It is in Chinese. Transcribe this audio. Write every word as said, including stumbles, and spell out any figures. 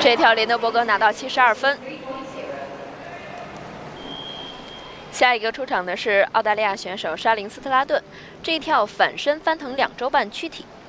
这条连德伯格拿到七十二分。下一个出场的是澳大利亚选手莎琳斯特拉顿，这一跳反身翻腾两周半躯体。